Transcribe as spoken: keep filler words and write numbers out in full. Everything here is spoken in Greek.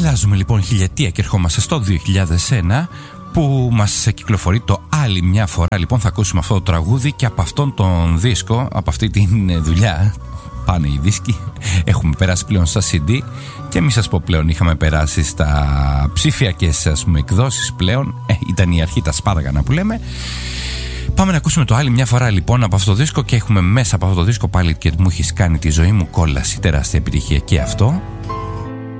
Αλλάζουμε λοιπόν χιλιετία και ερχόμαστε στο δύο χιλιάδες ένα, που μας κυκλοφορεί το «Άλλη μια φορά». Λοιπόν, θα ακούσουμε αυτό το τραγούδι και από αυτόν τον δίσκο, από αυτή τη δουλειά, πάνε οι δίσκοι. Έχουμε περάσει πλέον στα σι ντι και μη σας πω πλέον, είχαμε περάσει στα ψηφιακές, ας πούμε, εκδόσεις πλέον. Ε, ήταν η αρχή, τα σπάργανα που λέμε. Πάμε να ακούσουμε το «Άλλη μια φορά» λοιπόν από αυτό το δίσκο, και έχουμε μέσα από αυτό το δίσκο πάλι και μου έχεις κάνει τη ζωή μου κόλαση, τεράστια επιτυχία και αυτό.